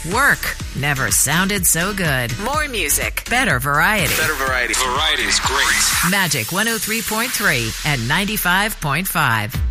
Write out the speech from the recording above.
Work never sounded so good. More music, better variety. Better variety. Variety is great. Magic 103.3 and 95.5.